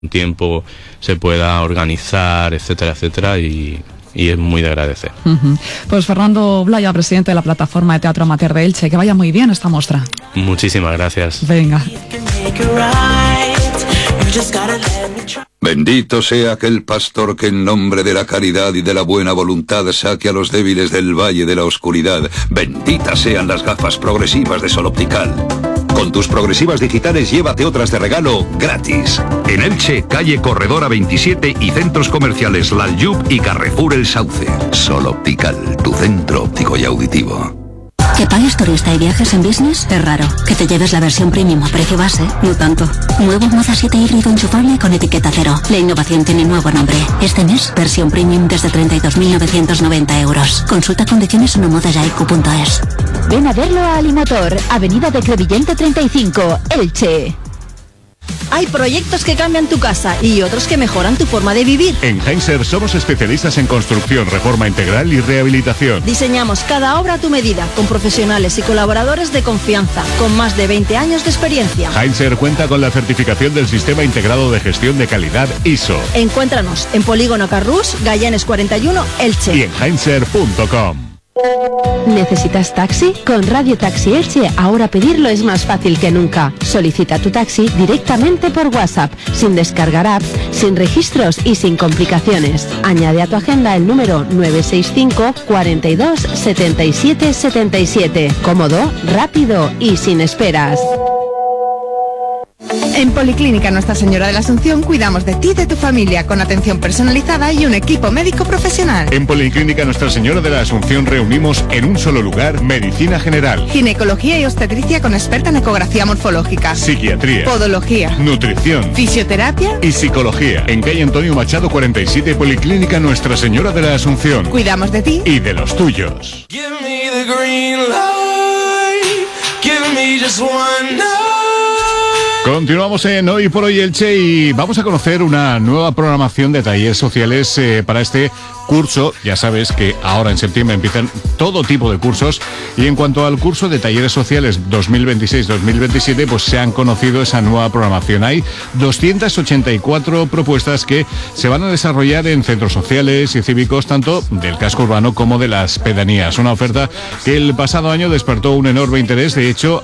tiempo se pueda organizar, etcétera, etcétera, y es muy de agradecer. Pues Fernando Blaya, presidente de la Plataforma de Teatro Amateur de Elche, que vaya muy bien esta muestra. Muchísimas gracias. Venga. Bendito sea aquel pastor que en nombre de la caridad y de la buena voluntad saque a los débiles del valle de la oscuridad. Benditas sean las gafas progresivas de Sol Optical. Con tus progresivas digitales llévate otras de regalo gratis. En Elche, calle Corredora 27 y centros comerciales Laljub y Carrefour El Sauce. Sol Optical, tu centro óptico y auditivo. Que pagues turista y viajes en business es raro. Que te lleves la versión premium a precio base, no tanto. Nuevo Moza 7 híbrido enchufable con etiqueta cero. La innovación tiene nuevo nombre. Este mes, versión premium desde 32.990 euros. Consulta condiciones en modayaiku.es. Ven a verlo a Alimotor, Avenida de Crevillente 35, Elche. Hay proyectos que cambian tu casa y otros que mejoran tu forma de vivir. En Heinzer somos especialistas en construcción, reforma integral y rehabilitación. Diseñamos cada obra a tu medida, con profesionales y colaboradores de confianza, con más de 20 años de experiencia. Heinzer cuenta con la certificación del Sistema Integrado de Gestión de Calidad ISO. Encuéntranos en Polígono Carrús, Gallanes 41, Elche. Y en heinzer.com. ¿Necesitas taxi? Con Radio Taxi Elche ahora pedirlo es más fácil que nunca. Solicita tu taxi directamente por WhatsApp, sin descargar apps, sin registros y sin complicaciones. Añade a tu agenda el número 965 42 77 77. Cómodo, rápido y sin esperas. En Policlínica Nuestra Señora de la Asunción cuidamos de ti y de tu familia con atención personalizada y un equipo médico profesional. En Policlínica Nuestra Señora de la Asunción reunimos en un solo lugar medicina general, ginecología y obstetricia con experta en ecografía morfológica, psiquiatría, podología, nutrición, fisioterapia y psicología. En calle Antonio Machado 47, Policlínica Nuestra Señora de la Asunción. Cuidamos de ti y de los tuyos. Give me the green light. Give me just one night. Continuamos en Hoy por Hoy Elche y vamos a conocer una nueva programación de talleres sociales para este curso. Ya sabes que ahora en septiembre empiezan todo tipo de cursos y en cuanto al curso de talleres sociales 2026-2027 pues se han conocido esa nueva programación. Hay 284 propuestas que se van a desarrollar en centros sociales y cívicos tanto del casco urbano como de las pedanías. Una oferta que el pasado año despertó un enorme interés. De hecho,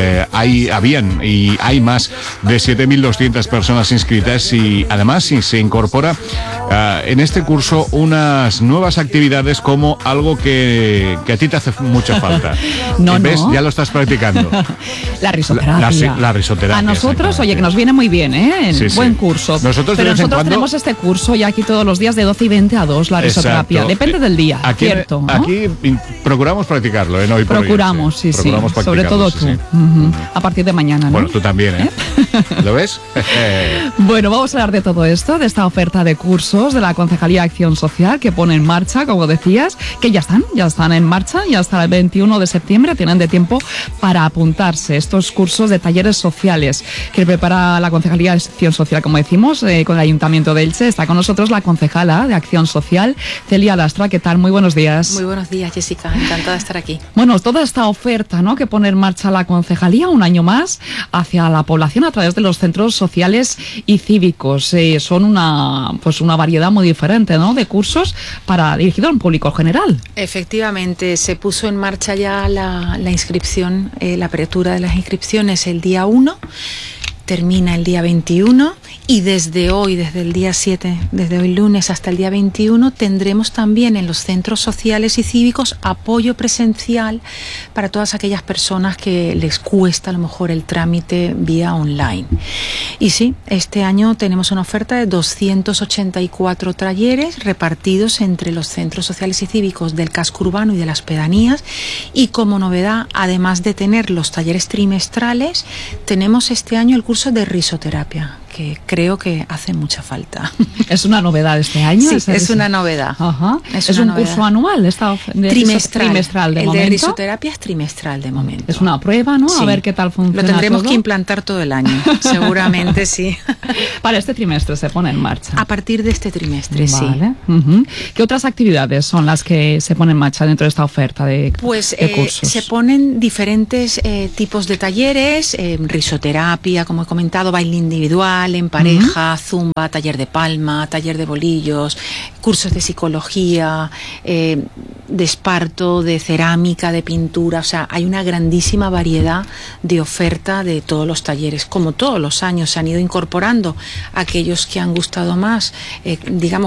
hay más de 7.200 personas inscritas y además se incorpora en este curso unas nuevas actividades como algo que a ti te hace mucha falta. ¿Ves? Ya lo estás practicando. La risoterapia. La risoterapia. A nosotros, oye, que nos viene muy bien, ¿eh? Buen curso. Pero nosotros tenemos este curso ya aquí todos los días de 12 y 20 a 2, la risoterapia. Exacto. Depende del día, ¿cierto? ¿No? Aquí procuramos practicarlo, ¿eh? Hoy por procuramos, hoy, sí. Sobre todo tú. Sí. A partir de mañana, ¿no? Bueno, tú también, ¿eh? ¿Lo ves? Bueno, vamos a hablar de todo esto, de esta oferta de cursos de la Concejalía de Acción Social que pone en marcha, como decías, que ya están en marcha y hasta el 21 de septiembre tienen de tiempo para apuntarse estos cursos de talleres sociales que prepara la Concejalía de Acción Social, como decimos, con el Ayuntamiento de Elche. Está con nosotros la concejala de Acción Social, Celia Lastra. ¿Qué tal? Muy buenos días. Muy buenos días, Jessica. Encantada de estar aquí. Bueno, toda esta oferta, ¿no?, que pone en marcha la Concejalía un año más hacia la población a través de los centros sociales y cívicos. Son una variedad muy diferente, ¿no?, de cursos dirigido a un público general. Efectivamente, se puso en marcha ya la inscripción, la apertura de las inscripciones el día 1, termina el día 21 y desde el día 7, desde hoy lunes hasta el día 21, tendremos también en los centros sociales y cívicos apoyo presencial para todas aquellas personas que les cuesta a lo mejor el trámite vía online. Y sí, este año tenemos una oferta de 284 talleres repartidos entre los centros sociales y cívicos del casco urbano y de las pedanías, y como novedad, además de tener los talleres trimestrales, tenemos este año el curso de risoterapia, que creo que hace mucha falta. ¿Es una novedad este año? Sí, es una novedad. Ajá. ¿Es un curso anual? Trimestral de el momento. El de risoterapia es trimestral de momento. Es una prueba, ¿no? Sí. A ver qué tal funciona. Lo tendremos todo. Que implantar todo el año, seguramente sí. Para este trimestre se pone en marcha. A partir de este trimestre, vale. Sí. ¿Qué otras actividades son las que se ponen en marcha dentro de esta oferta de cursos? Se ponen diferentes tipos de talleres, risoterapia, como he comentado, baile individual, individual, en pareja, zumba, taller de palma, taller de bolillos, cursos de psicología, de esparto, de cerámica, de pintura. O sea, hay una grandísima variedad de oferta de todos los talleres. Como todos los años se han ido incorporando aquellos que han gustado más, digamos,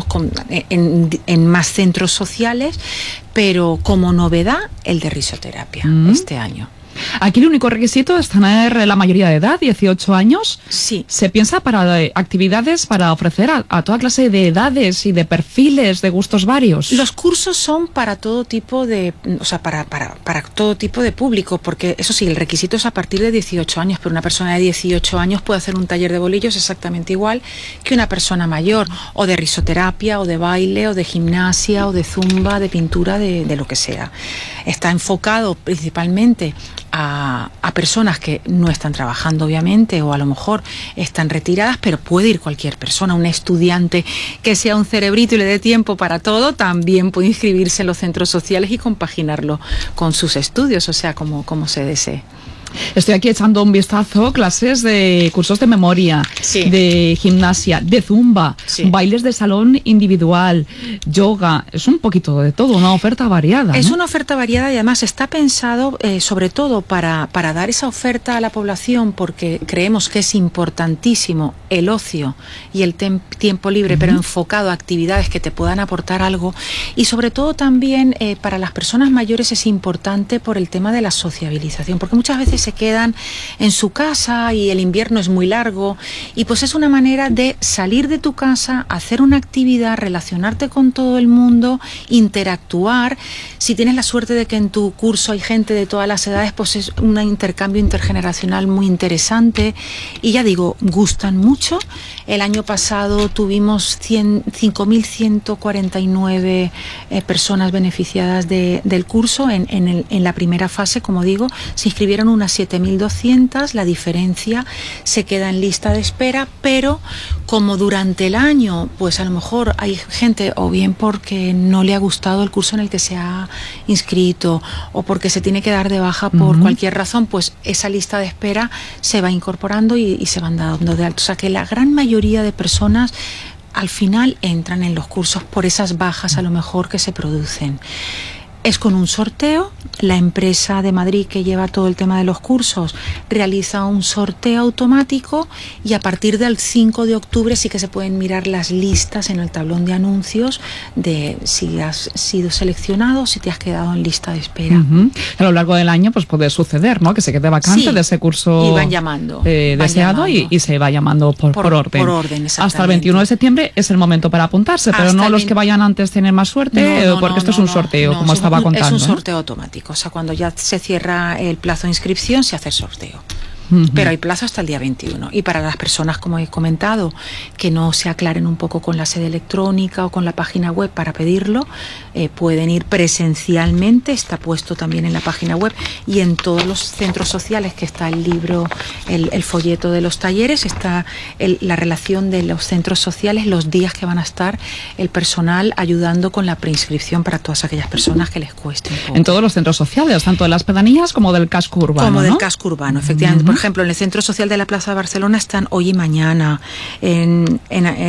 en más centros sociales, pero como novedad el de risoterapia este año. Aquí el único requisito es tener la mayoría de edad, 18 años. Sí. Se piensa para actividades para ofrecer a toda clase de edades y de perfiles, de gustos varios. Los cursos son para todo tipo de, o sea, para todo tipo de público, porque eso sí, el requisito es a partir de 18 años, pero una persona de 18 años puede hacer un taller de bolillos exactamente igual que una persona mayor, o de risoterapia, o de baile, o de gimnasia, o de zumba, de pintura, de lo que sea. Está enfocado principalmente a personas que no están trabajando, obviamente, o a lo mejor están retiradas, pero puede ir cualquier persona, un estudiante que sea un cerebrito y le dé tiempo para todo, también puede inscribirse en los centros sociales y compaginarlo con sus estudios, o sea, como se desee. Estoy aquí echando un vistazo, clases de cursos de memoria, de gimnasia, de zumba, bailes de salón individual, yoga, es un poquito de todo, una oferta variada, ¿no? Es una oferta variada y además está pensado sobre todo para dar esa oferta a la población, porque creemos que es importantísimo el ocio y el tiempo libre, pero enfocado a actividades que te puedan aportar algo, y sobre todo también para las personas mayores es importante por el tema de la sociabilización, porque muchas veces se quedan en su casa y el invierno es muy largo, y pues es una manera de salir de tu casa, hacer una actividad, relacionarte con todo el mundo, interactuar. Si tienes la suerte de que en tu curso hay gente de todas las edades, pues es un intercambio intergeneracional muy interesante, y ya digo, gustan mucho. El año pasado tuvimos 5.149 personas beneficiadas del curso. En la primera fase, como digo, se inscribieron unas 7.200, la diferencia se queda en lista de espera, pero como durante el año, pues a lo mejor hay gente, o bien porque no le ha gustado el curso en el que se ha inscrito, o porque se tiene que dar de baja por cualquier razón, pues esa lista de espera se va incorporando y se van dando de alto. O sea que la gran mayoría de personas al final entran en los cursos por esas bajas a lo mejor que se producen. Es con un sorteo. La empresa de Madrid que lleva todo el tema de los cursos realiza un sorteo automático, y a partir del 5 de octubre sí que se pueden mirar las listas en el tablón de anuncios de si has sido seleccionado, si te has quedado en lista de espera. A lo largo del año pues puede suceder, ¿no?, que se quede vacante de ese curso y van llamando, deseado y se va llamando por orden. Por orden, hasta el 21 de septiembre es el momento para apuntarse, pero no los que vayan antes tienen más suerte, porque esto es un sorteo, como estaba contando. Es un sorteo automático, o sea, cuando ya se cierra el plazo de inscripción se hace el sorteo. Pero hay plazo hasta el día 21. Y para las personas, como he comentado, que no se aclaren un poco con la sede electrónica o con la página web para pedirlo, pueden ir presencialmente. Está puesto también en la página web y en todos los centros sociales, que está el libro, el folleto de los talleres, está la relación de los centros sociales, los días que van a estar el personal ayudando con la preinscripción para todas aquellas personas que les cueste un poco. En todos los centros sociales, tanto de las pedanías como del casco urbano, como del casco urbano, efectivamente. Por ejemplo, en el Centro Social de la Plaza de Barcelona están hoy y mañana. En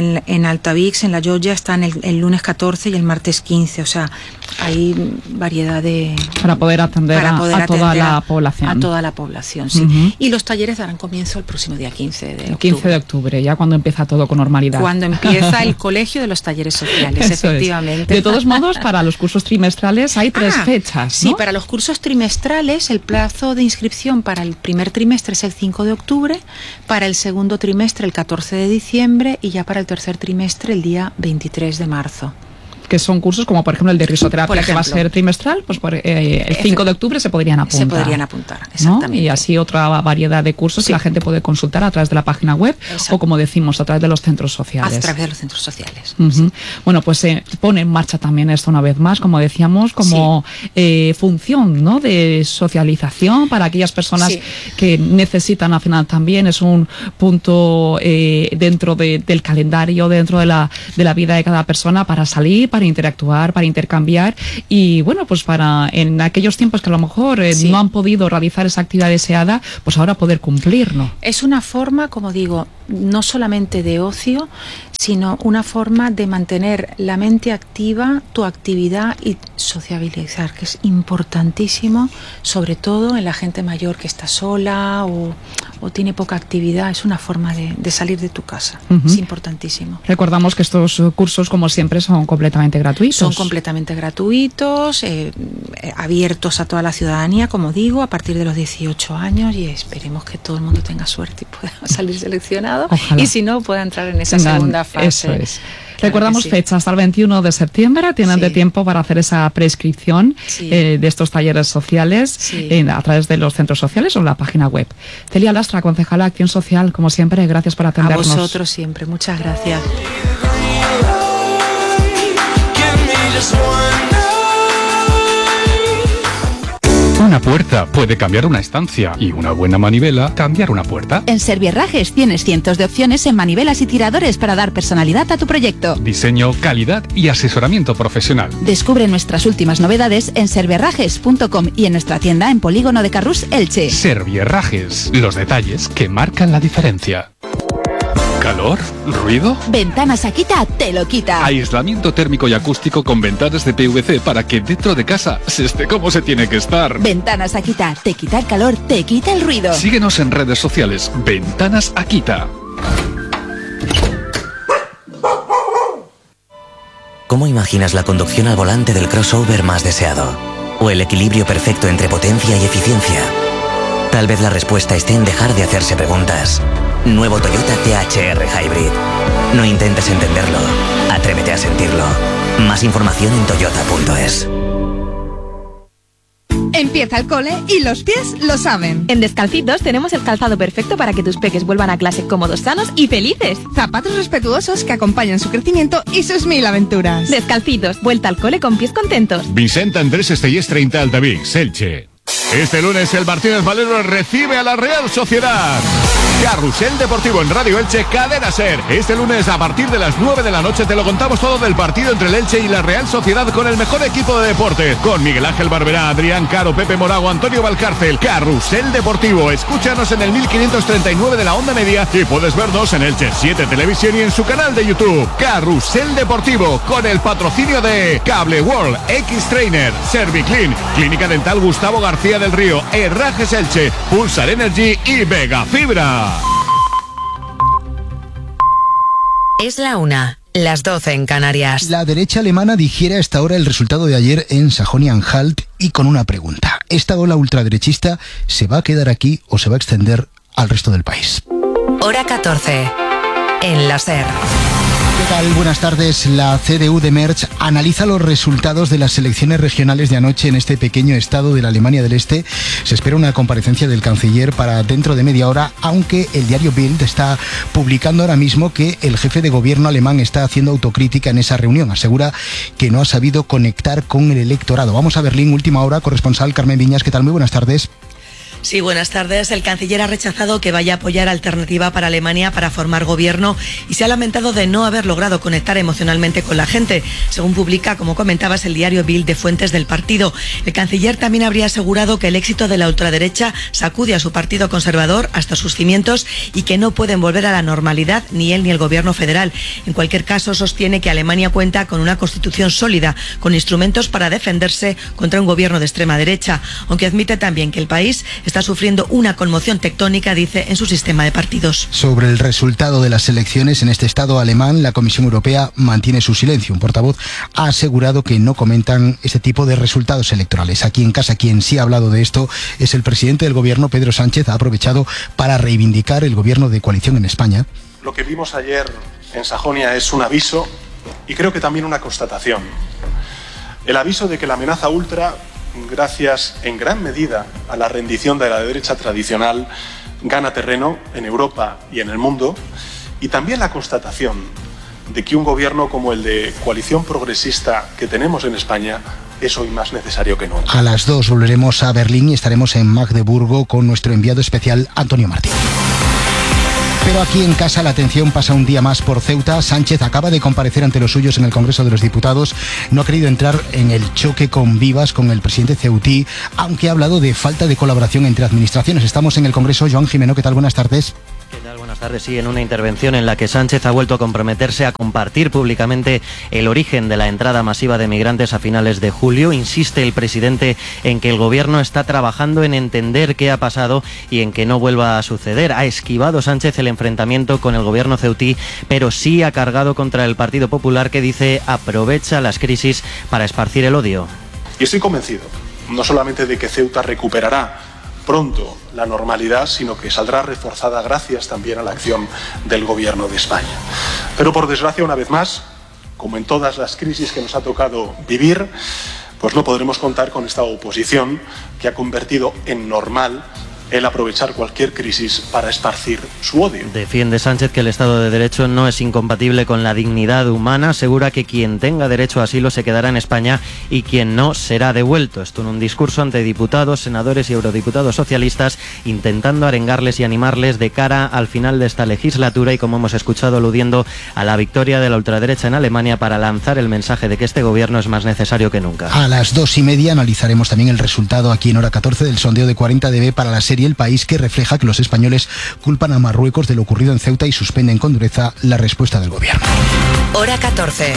Altavix, en La Llotja, están el lunes 14 y el martes 15. O sea, hay variedad de... Para poder atender a toda la población. A toda la población, sí. Y los talleres darán comienzo el próximo día 15 de octubre. El 15 de octubre, ya cuando empieza todo con normalidad. Cuando empieza el colegio de los talleres sociales, efectivamente. De todos modos, para los cursos trimestrales hay 3 fechas, ¿no? Sí, para los cursos trimestrales el plazo de inscripción para el primer trimestre es el 5 de octubre, para el segundo trimestre el 14 de diciembre y ya para el tercer trimestre el día 23 de marzo. Que son cursos como por ejemplo el de risoterapia, que va a ser trimestral, pues el 5 de octubre se podrían apuntar. Se podrían apuntar, exactamente. ¿No? Y así otra variedad de cursos que la gente puede consultar a través de la página web. Exacto. O como decimos, a través de los centros sociales. A través de los centros sociales. Sí. Bueno, pues se pone en marcha también esto una vez más, como decíamos, como función, ¿no?, de socialización para aquellas personas que necesitan al final también. Es un punto dentro del calendario, dentro de la vida de cada persona, para salir, para interactuar, para intercambiar y bueno, pues para en aquellos tiempos que a lo mejor no han podido realizar esa actividad deseada, pues ahora poder cumplir, ¿no? Es una forma, como digo, no solamente de ocio, sino una forma de mantener la mente activa, tu actividad y sociabilizar, que es importantísimo, sobre todo en la gente mayor que está sola o tiene poca actividad. Es una forma de salir de tu casa. Es importantísimo. Recordamos que estos cursos, como siempre, son completamente gratuitos. Son completamente gratuitos, abiertos a toda la ciudadanía, como digo, a partir de los 18 años, y esperemos que todo el mundo tenga suerte y pueda salir seleccionado. Ojalá. Y si no, pueda entrar en esa segunda fase. Eso es. Claro, recordamos fecha hasta el 21 de septiembre, tienen de tiempo para hacer esa prescripción de estos talleres sociales a través de los centros sociales o la página web. Celia Lastra, concejala de Acción Social, como siempre, gracias por atendernos. A vosotros siempre, muchas gracias. Una puerta puede cambiar una estancia y una buena manivela cambiar una puerta. En Servierrajes tienes cientos de opciones en manivelas y tiradores para dar personalidad a tu proyecto. Diseño, calidad y asesoramiento profesional. Descubre nuestras últimas novedades en servierrajes.com y en nuestra tienda en Polígono de Carrús, Elche. Servierrajes, los detalles que marcan la diferencia. ¿Calor? ¿Ruido? Ventanas Akita te lo quita. Aislamiento térmico y acústico con ventanas de PVC para que dentro de casa se esté como se tiene que estar. Ventanas Akita, te quita el calor, te quita el ruido. Síguenos en redes sociales. Ventanas Akita. ¿Cómo imaginas la conducción al volante del crossover más deseado? ¿O el equilibrio perfecto entre potencia y eficiencia? Tal vez la respuesta esté en dejar de hacerse preguntas. Nuevo Toyota THR Hybrid. No intentes entenderlo, atrévete a sentirlo. Más información en toyota.es. Empieza el cole y los pies lo saben. En Descalcitos tenemos el calzado perfecto para que tus peques vuelvan a clase cómodos, sanos y felices. Zapatos respetuosos que acompañan su crecimiento y sus 1000 aventuras. Descalcitos, vuelta al cole con pies contentos. Vicente Andrés Estellés 30 Altavix, Elche. Este lunes el Martínez Valero recibe a la Real Sociedad. Carrusel Deportivo en Radio Elche, Cadena Ser. Este lunes a partir de las 9 de la noche te lo contamos todo del partido entre el Elche y la Real Sociedad con el mejor equipo de deporte. Con Miguel Ángel Barberá, Adrián Caro, Pepe Morago, Antonio Valcárcel. Carrusel Deportivo. Escúchanos en el 1539 de la onda media y puedes vernos en Elche 7 Televisión y en su canal de YouTube. Carrusel Deportivo con el patrocinio de Cable World, X-Trainer, Serviclean, Clínica Dental Gustavo García del Río, Herrajes Elche, Pulsar Energy y Vega Fibra. Es la 1, las 12 en Canarias. La derecha alemana digiere a esta hora el resultado de ayer en Sajonia-Anhalt y con una pregunta. ¿Esta ola ultraderechista se va a quedar aquí o se va a extender al resto del país? Hora 14, en la SER. ¿Qué tal? Buenas tardes. La CDU de Mersch analiza los resultados de las elecciones regionales de anoche en este pequeño estado de la Alemania del Este. Se espera una comparecencia del canciller para dentro de media hora, aunque el diario Bild está publicando ahora mismo que el jefe de gobierno alemán está haciendo autocrítica en esa reunión. Asegura que no ha sabido conectar con el electorado. Vamos a Berlín, última hora, corresponsal Carmen Viñas. ¿Qué tal? Muy buenas tardes. Sí, buenas tardes. El canciller ha rechazado que vaya a apoyar Alternativa para Alemania para formar gobierno y se ha lamentado de no haber logrado conectar emocionalmente con la gente, según publica, como comentabas, el diario Bild de fuentes del partido. El canciller también habría asegurado que el éxito de la ultraderecha sacude a su partido conservador hasta sus cimientos y que no pueden volver a la normalidad ni él ni el gobierno federal. En cualquier caso, sostiene que Alemania cuenta con una constitución sólida, con instrumentos para defenderse contra un gobierno de extrema derecha, aunque admite también que el país está sufriendo una conmoción tectónica, dice, en su sistema de partidos. Sobre el resultado de las elecciones en este estado alemán, la Comisión Europea mantiene su silencio. Un portavoz ha asegurado que no comentan este tipo de resultados electorales. Aquí en casa, quien sí ha hablado de esto es el presidente del gobierno, Pedro Sánchez. Ha aprovechado para reivindicar el gobierno de coalición en España. Lo que vimos ayer en Sajonia es un aviso y creo que también una constatación. El aviso de que la amenaza ultra, gracias en gran medida a la rendición de la derecha tradicional, gana terreno en Europa y en el mundo, y también la constatación de que un gobierno como el de coalición progresista que tenemos en España es hoy más necesario que nunca. A las 2 volveremos a Berlín y estaremos en Magdeburgo con nuestro enviado especial Antonio Martín. Pero aquí en casa la atención pasa un día más por Ceuta. Sánchez acaba de comparecer ante los suyos en el Congreso de los Diputados. No ha querido entrar en el choque con vivas con el presidente ceutí, aunque ha hablado de falta de colaboración entre administraciones. Estamos en el Congreso. Joan Jimeno, ¿qué tal? Buenas tardes. ¿Qué tal? Buenas tardes. Sí, en una intervención en la que Sánchez ha vuelto a comprometerse a compartir públicamente el origen de la entrada masiva de migrantes a finales de julio, insiste el presidente en que el gobierno está trabajando en entender qué ha pasado y en que no vuelva a suceder. Ha esquivado Sánchez el enfrentamiento con el gobierno ceutí, pero sí ha cargado contra el Partido Popular, que dice aprovecha las crisis para esparcir el odio. Y estoy convencido, no solamente de que Ceuta recuperará pronto la normalidad, sino que saldrá reforzada gracias también a la acción del Gobierno de España. Pero por desgracia, una vez más, como en todas las crisis que nos ha tocado vivir, pues no podremos contar con esta oposición que ha convertido en normal el aprovechar cualquier crisis para esparcir su odio. Defiende Sánchez que el Estado de Derecho no es incompatible con la dignidad humana. Asegura que quien tenga derecho a asilo se quedará en España y quien no será devuelto. Esto en un discurso ante diputados, senadores y eurodiputados socialistas, intentando arengarles y animarles de cara al final de esta legislatura y, como hemos escuchado, aludiendo a la victoria de la ultraderecha en Alemania para lanzar el mensaje de que este gobierno es más necesario que nunca. A las 2:30 analizaremos también el resultado aquí en Hora 14 del sondeo de 40 dB para la serie El País, que refleja que los españoles culpan a Marruecos de lo ocurrido en Ceuta y suspenden con dureza la respuesta del gobierno. Hora 14.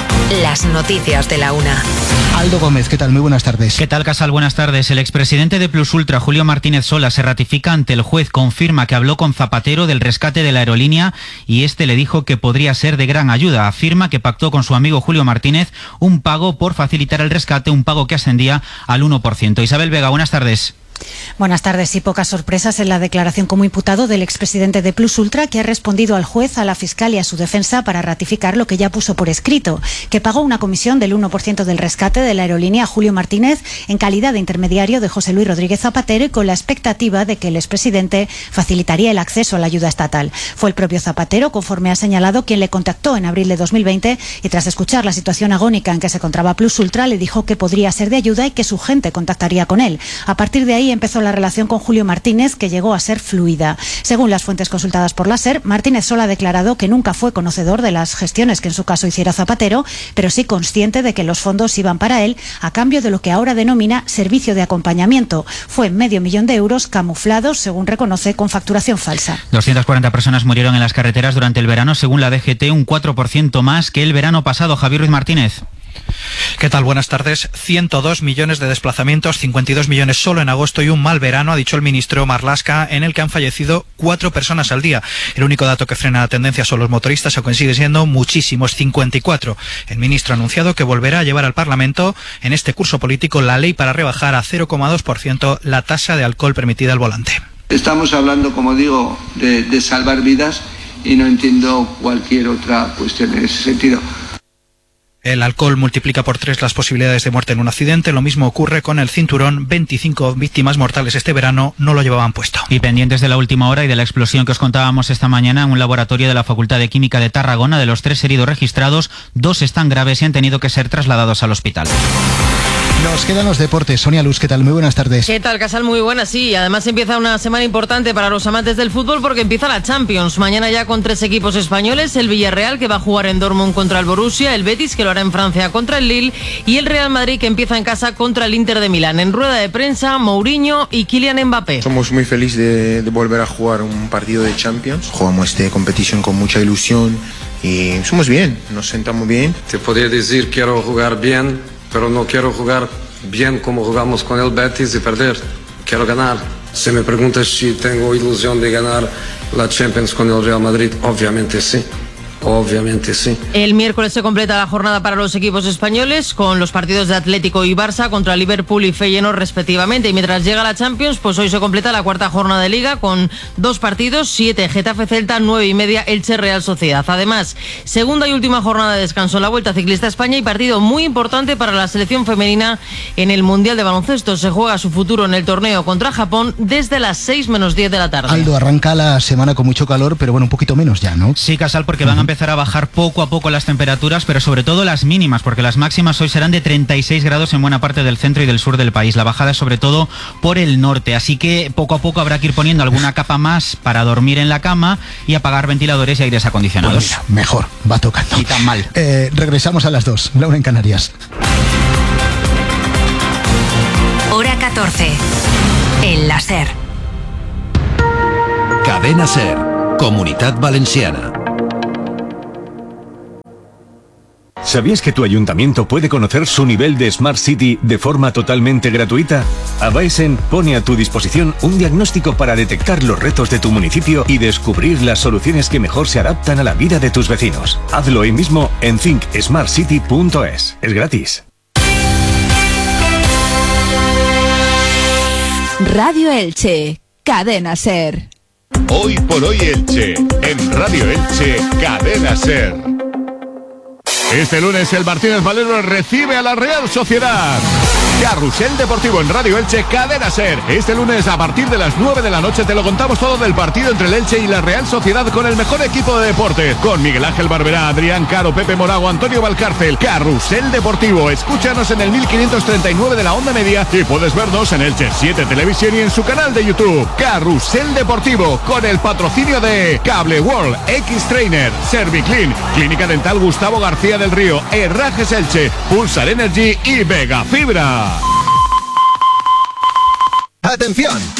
Las noticias de la una. Aldo Gómez, ¿qué tal? Muy buenas tardes. ¿Qué tal, Casal? Buenas tardes. El expresidente de Plus Ultra, Julio Martínez Sola, se ratifica ante el juez. Confirma que habló con Zapatero del rescate de la aerolínea y este le dijo que podría ser de gran ayuda. Afirma que pactó con su amigo Julio Martínez un pago por facilitar el rescate, un pago que ascendía al 1%. Isabel Vega, buenas tardes. Buenas tardes. Y pocas sorpresas en la declaración como imputado del expresidente de Plus Ultra, que ha respondido al juez, a la fiscal y a su defensa para ratificar lo que ya puso por escrito, que pagó una comisión del 1% del rescate de la aerolínea a Julio Martínez en calidad de intermediario de José Luis Rodríguez Zapatero y con la expectativa de que el expresidente facilitaría el acceso a la ayuda estatal. Fue el propio Zapatero, conforme ha señalado, quien le contactó en abril de 2020 y tras escuchar la situación agónica en que se encontraba Plus Ultra le dijo que podría ser de ayuda y que su gente contactaría con él. A partir de ahí empezó la relación con Julio Martínez, que llegó a ser fluida. Según las fuentes consultadas por la SER, Martínez Sola ha declarado que nunca fue conocedor de las gestiones que en su caso hiciera Zapatero, pero sí consciente de que los fondos iban para él a cambio de lo que ahora denomina servicio de acompañamiento. Fue medio millón de euros camuflados, según reconoce, con facturación falsa. 240 personas murieron en las carreteras durante el verano, según la DGT, un 4% más que el verano pasado. Javier Ruiz Martínez. ¿Qué tal? Buenas tardes. 102 millones de desplazamientos, 52 millones solo en agosto y un mal verano, ha dicho el ministro Marlaska, en el que han fallecido 4 personas al día. El único dato que frena la tendencia son los motoristas, aunque sigue siendo muchísimos, 54. El ministro ha anunciado que volverá a llevar al Parlamento en este curso político la ley para rebajar a 0,2% la tasa de alcohol permitida al volante. Estamos hablando, como digo, de salvar vidas y no entiendo cualquier otra cuestión en ese sentido. El alcohol multiplica por 3 las posibilidades de muerte en un accidente. Lo mismo ocurre con el cinturón. 25 víctimas mortales este verano no lo llevaban puesto. Y pendientes de la última hora y de la explosión que os contábamos esta mañana en un laboratorio de la Facultad de Química de Tarragona. De los 3 heridos registrados, 2 están graves y han tenido que ser trasladados al hospital. Nos quedan los deportes. Sonia Luz, ¿qué tal? Muy buenas tardes. ¿Qué tal, Casal? Muy buenas, sí. Además empieza una semana importante para los amantes del fútbol porque empieza la Champions. Mañana ya con 3 equipos españoles. El Villarreal, que va a jugar en Dortmund contra el Borussia. El Betis, que lo hará en Francia contra el Lille. Y el Real Madrid, que empieza en casa contra el Inter de Milán. En rueda de prensa, Mourinho y Kylian Mbappé. Somos muy felices de volver a jugar un partido de Champions. Jugamos esta competición con mucha ilusión y somos bien, nos sentamos bien. Te podría decir quiero jugar bien, pero no quiero jugar bien como jugamos con el Betis y perder. Quiero ganar. Si me preguntas si tengo ilusión de ganar la Champions con el Real Madrid, obviamente sí. Obviamente sí. El miércoles se completa la jornada para los equipos españoles con los partidos de Atlético y Barça contra Liverpool y Feyenoord respectivamente. Y mientras llega la Champions, pues hoy se completa la 4ª jornada de Liga con 2 partidos, 7 Getafe Celta, 9:30 Elche Real Sociedad. Además, segunda y última jornada de descanso en la Vuelta Ciclista a España y partido muy importante para la selección femenina en el Mundial de Baloncesto. Se juega su futuro en el torneo contra Japón desde las 6 menos 10 de la tarde. Aldo, arranca la semana con mucho calor, pero bueno, un poquito menos ya, ¿no? Sí, Casal, porque van a empezar empezar a bajar poco a poco las temperaturas, pero sobre todo las mínimas, porque las máximas hoy serán de 36 grados en buena parte del centro y del sur del país. La bajada es sobre todo por el norte, así que poco a poco habrá que ir poniendo alguna capa más para dormir en la cama y apagar ventiladores y aires acondicionados. Pues mira, mejor, va tocando. Ni tan mal. Regresamos a las 2, Laura en Canarias. Hora 14. En la SER. Cadena SER, Comunitat Valenciana. ¿Sabías que tu ayuntamiento puede conocer su nivel de Smart City de forma totalmente gratuita? Avaesen pone a tu disposición un diagnóstico para detectar los retos de tu municipio y descubrir las soluciones que mejor se adaptan a la vida de tus vecinos. Hazlo hoy mismo en thinksmartcity.es. Es gratis. Radio Elche, Cadena SER. Hoy por hoy Elche, en Radio Elche, Cadena SER. Este lunes el Martínez Valero recibe a la Real Sociedad. Carrusel Deportivo en Radio Elche, Cadena SER. Este lunes a partir de las 9 de la noche te lo contamos todo del partido entre el Elche y la Real Sociedad con el mejor equipo de deportes. Con Miguel Ángel Barberá, Adrián Caro, Pepe Morago, Antonio Valcárcel. Carrusel Deportivo. Escúchanos en el 1539 de la onda media y puedes vernos en Elche 7 Televisión y en su canal de YouTube. Carrusel Deportivo con el patrocinio de Cable World, X-Trainer, Serviclean, Clínica Dental Gustavo García del Río, Herrajes Elche, Pulsar Energy y Vega Fibra. ¡Atención!